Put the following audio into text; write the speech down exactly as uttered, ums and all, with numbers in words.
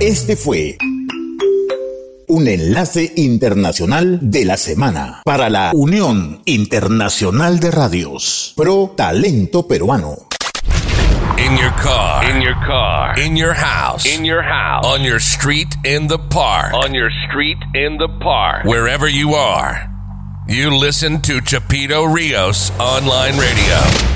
Este fue un enlace internacional de la semana para la Unión Internacional de Radios Pro Talento Peruano. In your car, in your car, in your house, in your house, on your street, in the park, on your street, in the park, wherever you are, you listen to Chapito Rios Online Radio.